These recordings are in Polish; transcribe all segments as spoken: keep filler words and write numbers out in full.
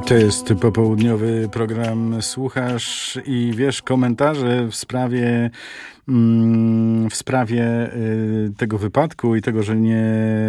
To jest popołudniowy program Słuchasz i Wiesz, komentarze w sprawie w sprawie tego wypadku i tego, że nie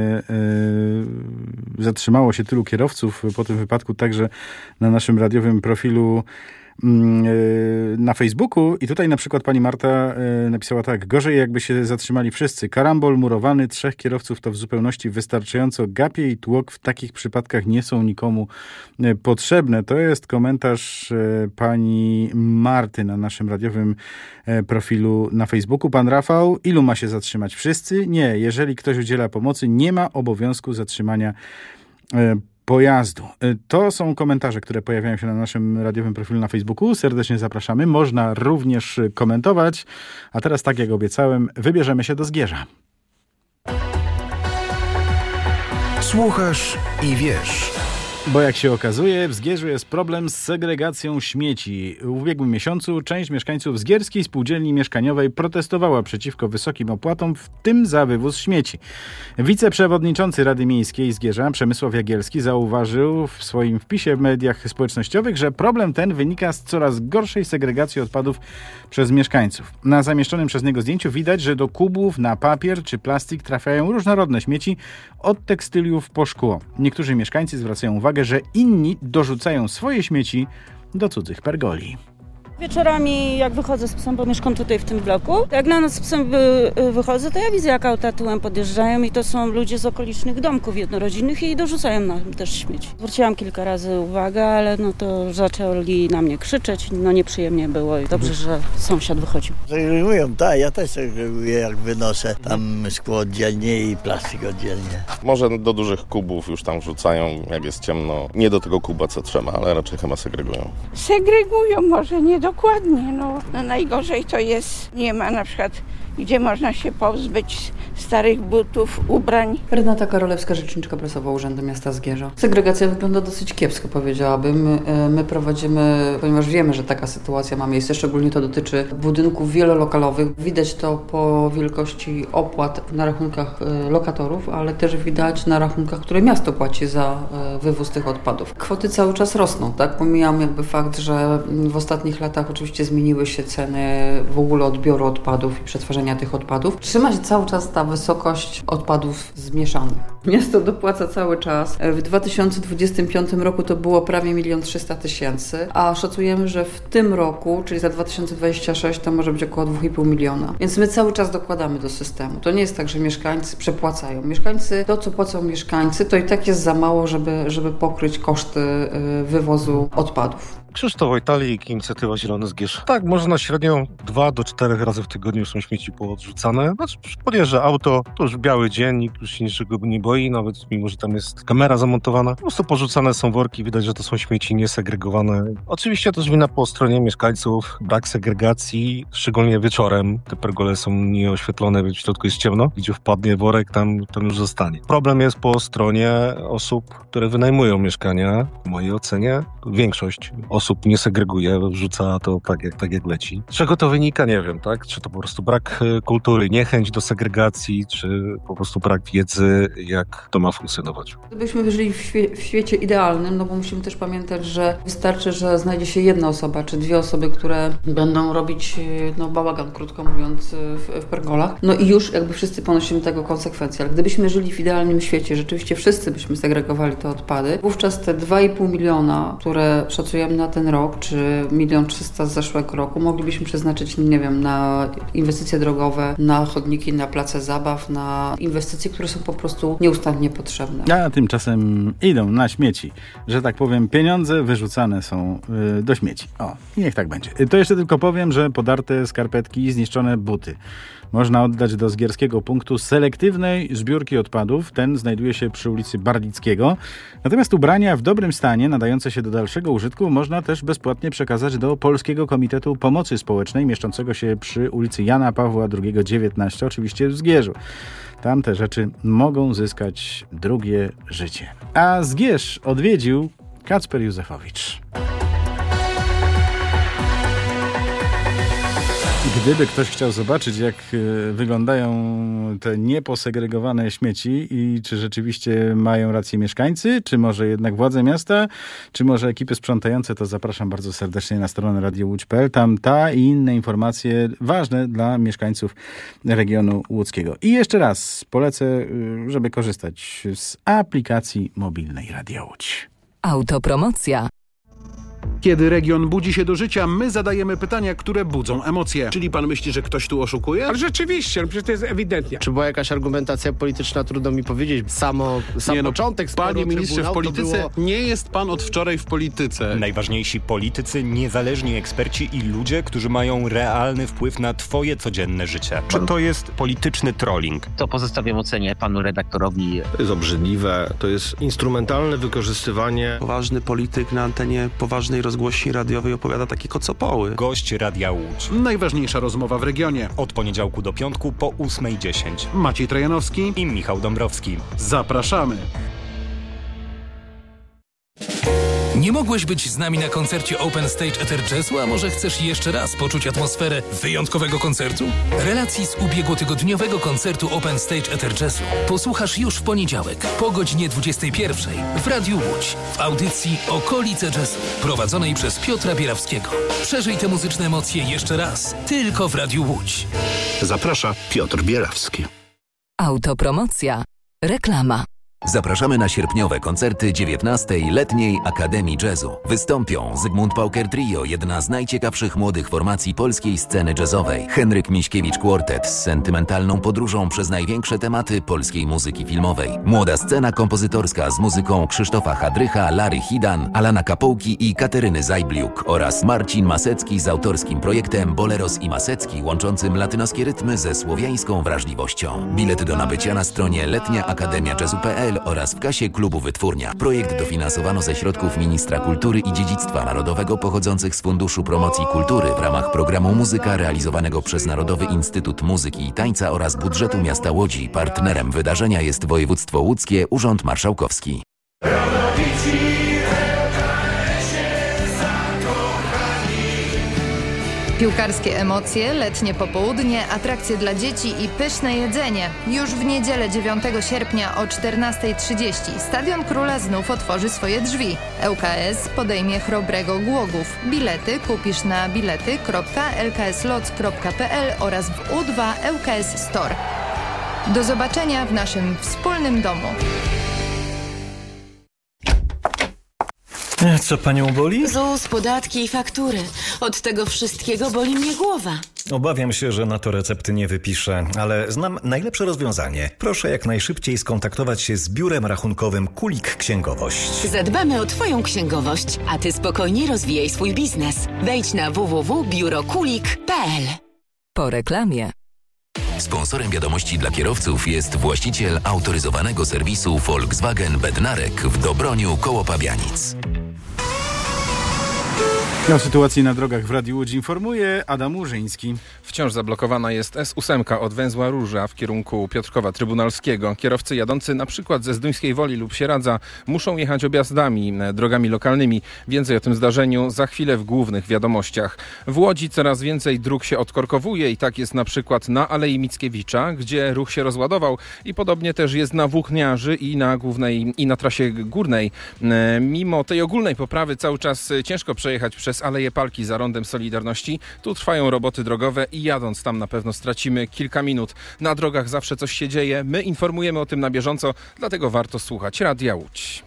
zatrzymało się tylu kierowców po tym wypadku, także na naszym radiowym profilu na Facebooku. I tutaj na przykład pani Marta napisała tak: gorzej jakby się zatrzymali wszyscy. Karambol murowany, trzech kierowców to w zupełności wystarczająco. Gapie i tłok w takich przypadkach nie są nikomu potrzebne. To jest komentarz pani Marty na naszym radiowym profilu na Facebooku. Pan Rafał: ilu ma się zatrzymać? Wszyscy? Nie. Jeżeli ktoś udziela pomocy, nie ma obowiązku zatrzymania pojazdu. To są komentarze, które pojawiają się na naszym radiowym profilu na Facebooku. Serdecznie zapraszamy. Można również komentować. A teraz, tak jak obiecałem, wybierzemy się do Zgierza. Słuchasz i wiesz. Bo jak się okazuje, w Zgierzu jest problem z segregacją śmieci. W ubiegłym miesiącu część mieszkańców Zgierskiej Spółdzielni Mieszkaniowej protestowała przeciwko wysokim opłatom, w tym za wywóz śmieci. Wiceprzewodniczący Rady Miejskiej Zgierza, Przemysław Jagielski, zauważył w swoim wpisie w mediach społecznościowych, że problem ten wynika z coraz gorszej segregacji odpadów przez mieszkańców. Na zamieszczonym przez niego zdjęciu widać, że do kubłów na papier czy plastik trafiają różnorodne śmieci, od tekstyliów po szkło. Niektórzy mieszkańcy zwracają uwagę, że inni dorzucają swoje śmieci do cudzych pergoli. Wieczorami, jak wychodzę z psem, bo mieszkam tutaj w tym bloku, jak na noc z psem wy, wychodzę, to ja widzę, jak auta tyłem podjeżdżają i to są ludzie z okolicznych domków jednorodzinnych i dorzucają nam też śmieci. Zwróciłam kilka razy uwagę, ale no to zaczęli na mnie krzyczeć, no nieprzyjemnie było i dobrze, że sąsiad wychodził. Segregują, tak, ja też segreguję, jak wynoszę tam szkło oddzielnie i plastik oddzielnie. Może do dużych kubów już tam wrzucają, jak jest ciemno, nie do tego kuba, co trzeba, ale raczej chyba segregują. Segregują, może nie do Dokładnie, no. no najgorzej to jest, nie ma na przykład, gdzie można się pozbyć starych butów, ubrań. Renata Karolewska, rzeczniczka prasowa Urzędu Miasta Zgierza. Segregacja wygląda dosyć kiepsko, powiedziałabym. My prowadzimy, ponieważ wiemy, że taka sytuacja ma miejsce, szczególnie to dotyczy budynków wielolokalowych. Widać to po wielkości opłat na rachunkach lokatorów, ale też widać na rachunkach, które miasto płaci za wywóz tych odpadów. Kwoty cały czas rosną, tak? Pomijam jakby fakt, że w ostatnich latach oczywiście zmieniły się ceny w ogóle odbioru odpadów i przetwarzania tych odpadów. Trzyma się cały czas ta wysokość odpadów zmieszanych. Miasto dopłaca cały czas. W dwa tysiące dwudziestym piątym roku to było prawie milion trzysta tysięcy, a szacujemy, że w tym roku, czyli za dwa tysiące dwudziesty szósty, to może być około dwa i pół miliona. Więc my cały czas dokładamy do systemu. To nie jest tak, że mieszkańcy przepłacają. Mieszkańcy, to co płacą mieszkańcy, to i tak jest za mało, żeby, żeby pokryć koszty wywozu odpadów. Krzysztof Wojtalik, Inicjatywa Zielony Zgierz. Tak, może na średnio dwa do czterech razy w tygodniu są śmieci poodrzucane. Znaczy, podjeżdża auto, to już biały dzień, nikt już się niczego nie boi, nawet mimo, że tam jest kamera zamontowana. Po prostu porzucane są worki, widać, że to są śmieci niesegregowane. Oczywiście też wina po stronie mieszkańców, brak segregacji, szczególnie wieczorem. Te pergole są nieoświetlone, w środku jest ciemno. Gdzie wpadnie worek, tam, tam już zostanie. Problem jest po stronie osób, które wynajmują mieszkania. W mojej ocenie większość osób nie segreguje, wrzuca to tak jak, tak jak leci. Z czego to wynika? Nie wiem, tak? Czy to po prostu brak kultury, niechęć do segregacji, czy po prostu brak wiedzy, jak to ma funkcjonować. Gdybyśmy żyli w, świe- w świecie idealnym, no bo musimy też pamiętać, że wystarczy, że znajdzie się jedna osoba, czy dwie osoby, które będą robić no, bałagan, krótko mówiąc, w, w pergolach. No i już jakby wszyscy ponosimy tego konsekwencje. Ale gdybyśmy żyli w idealnym świecie, rzeczywiście wszyscy byśmy segregowali te odpady, wówczas te dwa i pół miliona, które szacujemy na ten rok, czy milion trzysta z zeszłego roku, moglibyśmy przeznaczyć, nie wiem, na inwestycje drogowe, na chodniki, na place zabaw, na inwestycje, które są po prostu nieustannie potrzebne. A tymczasem idą na śmieci. Że tak powiem, pieniądze wyrzucane są y, do śmieci. O, i niech tak będzie. To jeszcze tylko powiem, że podarte skarpetki i zniszczone buty można oddać do zgierskiego punktu selektywnej zbiórki odpadów. Ten znajduje się przy ulicy Barlickiego. Natomiast ubrania w dobrym stanie, nadające się do dalszego użytku, można też bezpłatnie przekazać do Polskiego Komitetu Pomocy Społecznej, mieszczącego się przy ulicy Jana Pawła drugiego dziewiętnaście, oczywiście w Zgierzu. Tam te rzeczy mogą zyskać drugie życie. A Zgierz odwiedził Kacper Józefowicz. Gdyby ktoś chciał zobaczyć, jak wyglądają te nieposegregowane śmieci i czy rzeczywiście mają rację mieszkańcy, czy może jednak władze miasta, czy może ekipy sprzątające, to zapraszam bardzo serdecznie na stronę radio łódź kropka p l. Tam ta i inne informacje ważne dla mieszkańców regionu łódzkiego. I jeszcze raz polecę, żeby korzystać z aplikacji mobilnej Radio Łódź. Autopromocja. Kiedy region budzi się do życia, my zadajemy pytania, które budzą emocje. Czyli pan myśli, że ktoś tu oszukuje? Ale rzeczywiście, ale przecież to jest ewidentnie. Czy była jakaś argumentacja polityczna, trudno mi powiedzieć. Samo, sam nie, no, początek sporu, panie ministrze, w polityce było... nie jest pan od wczoraj w polityce. Najważniejsi politycy, niezależni eksperci i ludzie, którzy mają realny wpływ na twoje codzienne życie. Czy to jest polityczny trolling? To pozostawiam ocenie panu redaktorowi. To jest obrzydliwe, to jest instrumentalne wykorzystywanie. Poważny polityk na antenie poważnej rozgłośni radiowej opowiada takie kocopoły. Gość Radia Łódź. Najważniejsza rozmowa w regionie. Od poniedziałku do piątku po ósmej dziesięć. Maciej Trojanowski i Michał Dąbrowski. Zapraszamy. Nie mogłeś być z nami na koncercie Open Stage Ether Jazzu, a może chcesz jeszcze raz poczuć atmosferę wyjątkowego koncertu? Relacji z ubiegłotygodniowego koncertu Open Stage Ether Jazzu posłuchasz już w poniedziałek po godzinie dwudziestej pierwszej w Radiu Łódź w audycji Okolice Jazzu prowadzonej przez Piotra Bierawskiego. Przeżyj te muzyczne emocje jeszcze raz tylko w Radiu Łódź. Zaprasza Piotr Bierawski. Autopromocja. Reklama. Zapraszamy na sierpniowe koncerty dziewiętnastej Letniej Akademii Jazzu. Wystąpią Zygmunt Pauker Trio, jedna z najciekawszych młodych formacji polskiej sceny jazzowej. Henryk Miśkiewicz Quartet z sentymentalną podróżą przez największe tematy polskiej muzyki filmowej. Młoda scena kompozytorska z muzyką Krzysztofa Hadrycha, Lary Hidan, Alana Kapołki i Kateryny Zajbliuk oraz Marcin Masecki z autorskim projektem Boleros i Masecki, łączącym latynoskie rytmy ze słowiańską wrażliwością. Bilety do nabycia na stronie letnia akademia jazzu kropka p l oraz w kasie klubu Wytwórnia. Projekt dofinansowano ze środków Ministra Kultury i Dziedzictwa Narodowego pochodzących z Funduszu Promocji Kultury w ramach programu Muzyka realizowanego przez Narodowy Instytut Muzyki i Tańca oraz budżetu miasta Łodzi. Partnerem wydarzenia jest Województwo Łódzkie, Urząd Marszałkowski. Piłkarskie emocje, letnie popołudnie, atrakcje dla dzieci i pyszne jedzenie. Już w niedzielę dziewiątego sierpnia o czternastej trzydzieści Stadion Króla znów otworzy swoje drzwi. L K S podejmie Chrobrego Głogów. Bilety kupisz na bilety kropka l k s lots kropka p l oraz w U dwa L K S Store. Do zobaczenia w naszym wspólnym domu. Co panią boli? Z U S, podatki i faktury. Od tego wszystkiego boli mnie głowa. Obawiam się, że na to recepty nie wypiszę, ale znam najlepsze rozwiązanie. Proszę jak najszybciej skontaktować się z biurem rachunkowym Kulik Księgowość. Zadbamy o twoją księgowość, a ty spokojnie rozwijaj swój biznes. Wejdź na w w w kropka biuro kulik kropka p l. Po reklamie. Sponsorem wiadomości dla kierowców jest właściciel autoryzowanego serwisu Volkswagen Bednarek w Dobroniu koło Pabianic. O sytuacji na drogach w Radiu Łódź informuje Adam Łużyński. Wciąż zablokowana jest S osiem od węzła Róża w kierunku Piotrkowa Trybunalskiego. Kierowcy jadący na przykład ze Zduńskiej Woli lub Sieradza muszą jechać objazdami, drogami lokalnymi. Więcej o tym zdarzeniu za chwilę w głównych wiadomościach. W Łodzi coraz więcej dróg się odkorkowuje i tak jest na przykład na Alei Mickiewicza, gdzie ruch się rozładował i podobnie też jest na Włókniarzy i na głównej i na trasie górnej. Mimo tej ogólnej poprawy cały czas ciężko przejechać przez Aleję Palki za rondem Solidarności. Tu trwają roboty drogowe i jadąc tam na pewno stracimy kilka minut. Na drogach zawsze coś się dzieje. My informujemy o tym na bieżąco, dlatego warto słuchać Radia Łódź.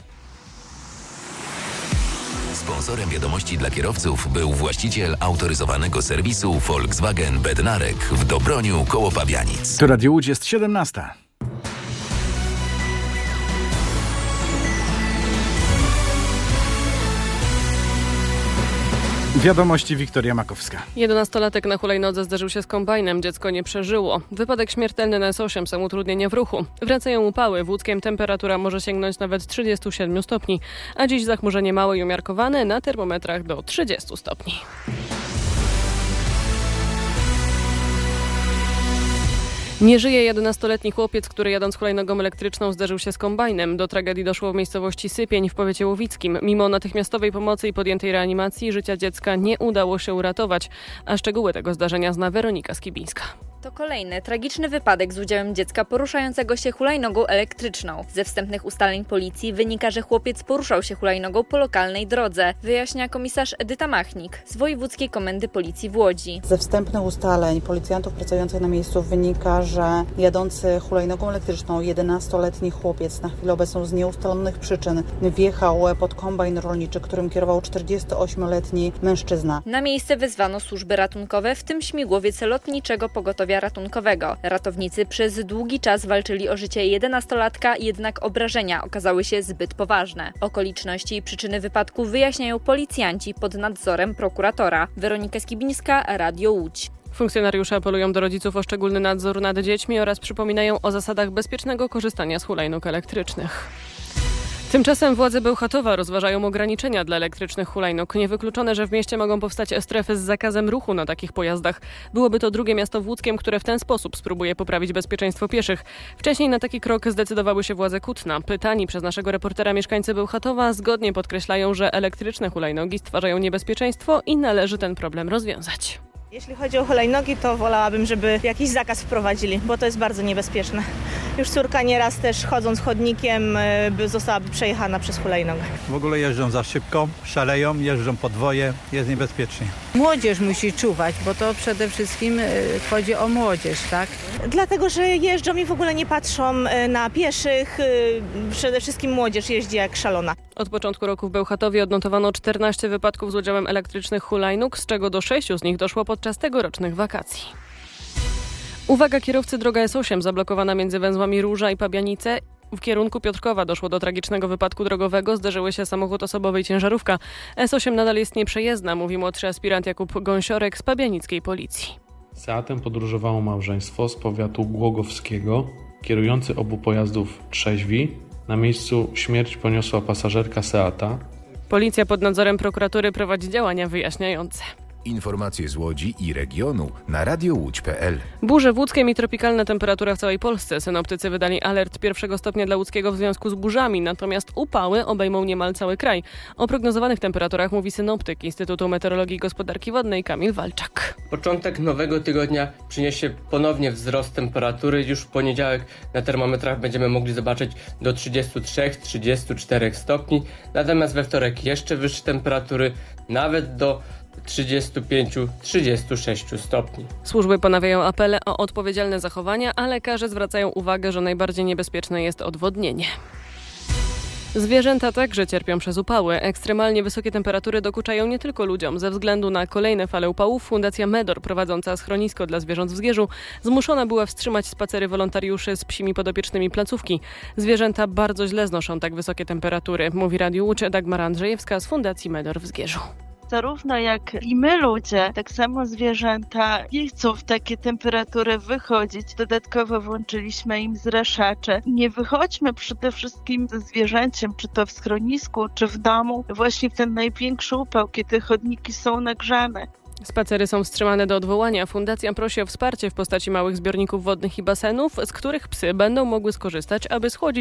Sponsorem wiadomości dla kierowców był właściciel autoryzowanego serwisu Volkswagen Bednarek w Dobroniu koło Pabianic. To Radio Łódź jest siedemnasta. Wiadomości Wiktoria Makowska. jedenastolatek na hulajnodze zderzył się z kombajnem. Dziecko nie przeżyło. Wypadek śmiertelny na S osiem, są utrudnienia w ruchu. Wracają upały. W Łódzkiem temperatura może sięgnąć nawet trzydziestu siedmiu stopni. A dziś zachmurzenie małe i umiarkowane, na termometrach do trzydziestu stopni. Nie żyje jedenastoletni chłopiec, który jadąc hulajnogą elektryczną zderzył się z kombajnem. Do tragedii doszło w miejscowości Sypień w powiecie łowickim. Mimo natychmiastowej pomocy i podjętej reanimacji życia dziecka nie udało się uratować. A szczegóły tego zdarzenia zna Weronika Skibińska. To kolejny tragiczny wypadek z udziałem dziecka poruszającego się hulajnogą elektryczną. Ze wstępnych ustaleń policji wynika, że chłopiec poruszał się hulajnogą po lokalnej drodze, wyjaśnia komisarz Edyta Machnik z Wojewódzkiej Komendy Policji w Łodzi. Ze wstępnych ustaleń policjantów pracujących na miejscu wynika, że jadący hulajnogą elektryczną jedenastoletni chłopiec na chwilę obecną z nieustalonych przyczyn wjechał pod kombajn rolniczy, którym kierował czterdziestoośmioletni mężczyzna. Na miejsce wezwano służby ratunkowe, w tym śmigłowiec lotniczego pogotowia ratunkowego. Ratownicy przez długi czas walczyli o życie jedenastolatka, jednak obrażenia okazały się zbyt poważne. Okoliczności i przyczyny wypadku wyjaśniają policjanci pod nadzorem prokuratora. Weronika Skibińska, Radio Łódź. Funkcjonariusze apelują do rodziców o szczególny nadzór nad dziećmi oraz przypominają o zasadach bezpiecznego korzystania z hulajnóg elektrycznych. Tymczasem władze Bełchatowa rozważają ograniczenia dla elektrycznych hulajnóg. Niewykluczone, że w mieście mogą powstać strefy z zakazem ruchu na takich pojazdach. Byłoby to drugie miasto w Łódzkiem, które w ten sposób spróbuje poprawić bezpieczeństwo pieszych. Wcześniej na taki krok zdecydowały się władze Kutna. Pytani przez naszego reportera mieszkańcy Bełchatowa zgodnie podkreślają, że elektryczne hulajnogi stwarzają niebezpieczeństwo i należy ten problem rozwiązać. Jeśli chodzi o hulajnogi, to wolałabym, żeby jakiś zakaz wprowadzili, bo to jest bardzo niebezpieczne. Już córka nieraz też chodząc chodnikiem by zostałaby przejechana przez hulajnogę. W ogóle jeżdżą za szybko, szaleją, jeżdżą podwoje, jest niebezpiecznie. Młodzież musi czuwać, bo to przede wszystkim chodzi o młodzież, tak? Dlatego, że jeżdżą i w ogóle nie patrzą na pieszych, przede wszystkim młodzież jeździ jak szalona. Od początku roku w Bełchatowie odnotowano czternaście wypadków z udziałem elektrycznych hulajnóg, z czego do sześciu z nich doszło podczas tegorocznych wakacji. Uwaga, kierowcy, droga S osiem zablokowana między węzłami Róża i Pabianice. W kierunku Piotrkowa doszło do tragicznego wypadku drogowego. Zderzyły się samochód osobowy i ciężarówka. S osiem nadal jest nieprzejezdna, mówi młodszy aspirant Jakub Gąsiorek z pabianickiej policji. Seatem podróżowało małżeństwo z powiatu głogowskiego. Kierujący obu pojazdów trzeźwi. Na miejscu śmierć poniosła pasażerka Seata. Policja pod nadzorem prokuratury prowadzi działania wyjaśniające. Informacje z Łodzi i regionu na radio łódź kropka p l. Burze w Łódzkiem i tropikalna temperatura w całej Polsce. Synoptycy wydali alert pierwszego stopnia dla łódzkiego w związku z burzami, natomiast upały obejmą niemal cały kraj. O prognozowanych temperaturach mówi synoptyk Instytutu Meteorologii i Gospodarki Wodnej Kamil Walczak. Początek nowego tygodnia przyniesie ponownie wzrost temperatury. Już w poniedziałek na termometrach będziemy mogli zobaczyć do trzydziestu trzech do trzydziestu czterech stopni. Natomiast we wtorek jeszcze wyższe temperatury, nawet do trzydziestu pięciu do trzydziestu sześciu stopni. Służby ponawiają apele o odpowiedzialne zachowania, a lekarze zwracają uwagę, że najbardziej niebezpieczne jest odwodnienie. Zwierzęta także cierpią przez upały. Ekstremalnie wysokie temperatury dokuczają nie tylko ludziom. Ze względu na kolejne fale upałów Fundacja Medor, prowadząca schronisko dla zwierząt w Zgierzu, zmuszona była wstrzymać spacery wolontariuszy z psimi podopiecznymi placówki. Zwierzęta bardzo źle znoszą tak wysokie temperatury, mówi Radiu Łódź Dagmara Andrzejewska z Fundacji Medor w Zgierzu. Zarówno jak i my ludzie, tak samo zwierzęta nie chcą w takie temperatury wychodzić. Dodatkowo włączyliśmy im zraszacze. Nie wychodźmy przede wszystkim ze zwierzęciem, czy to w schronisku, czy w domu, właśnie w ten największy upał, kiedy chodniki są nagrzane. Spacery są wstrzymane do odwołania. Fundacja prosi o wsparcie w postaci małych zbiorników wodnych i basenów, z których psy będą mogły skorzystać, aby schłodzić